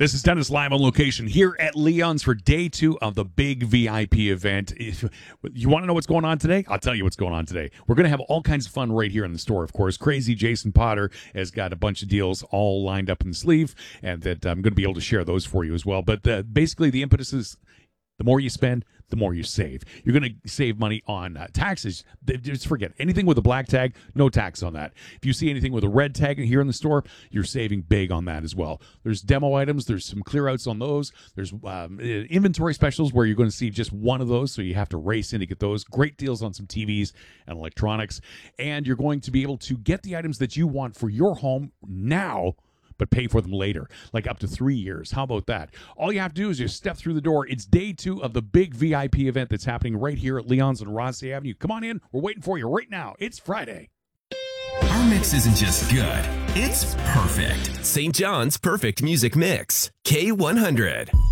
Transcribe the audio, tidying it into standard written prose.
This is Dennis live on location here at Leon's for day 2 of the big VIP event. If you want to know what's going on today, I'll tell you what's going on today. We're going to have all kinds of fun right here in the store, of course. Crazy Jason Potter has got a bunch of deals all lined up in the sleeve, and that I'm going to be able to share those for you as well. But basically, the impetus is the more you spend, the more you save. You're going to save money on taxes. Just forget anything with a black tag, no tax on that. If you see anything with a red tag here in the store, you're saving big on that as well. There's demo items. There's some clear outs on those. There's inventory specials where you're going to see just one of those, so you have to race in to get those. Great deals on some TVs and electronics. And you're going to be able to get the items that you want for your home now, but pay for them later, like up to 3 years. How about that? All you have to do is just step through the door. It's day 2 of the big VIP event that's happening right here at Leon's on Rothsay Avenue. Come on in. We're waiting for you right now. It's Friday. Our mix isn't just good, it's perfect. St. John's Perfect Music Mix, K100.